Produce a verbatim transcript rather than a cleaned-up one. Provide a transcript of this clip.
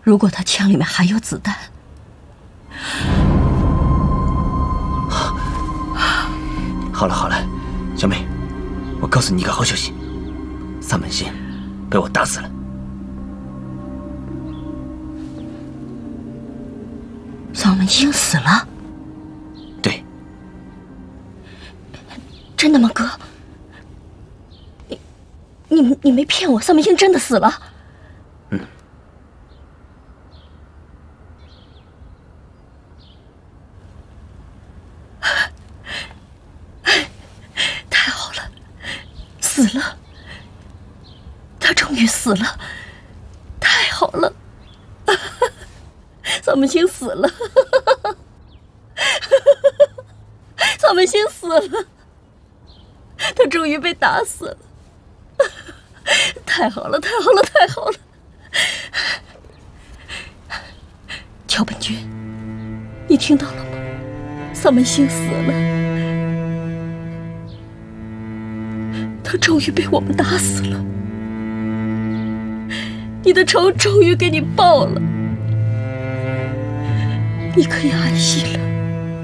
如果他枪里面还有子弹， 好了好了，小妹，我告诉你一个好消息，萨满星被我打死了。 萨满星死了？ 对。 真的吗，哥？你你你没骗我，萨满星真的死了？ 嗯。 太好了，死了，他终于死了，太好了，萨满星死了，萨满星死了，他终于被打死了，太好了，太好了，太好了！乔本君，你听到了吗？萨满星死了，他终于被我们打死了，你的仇终于给你报了，你可以安息了。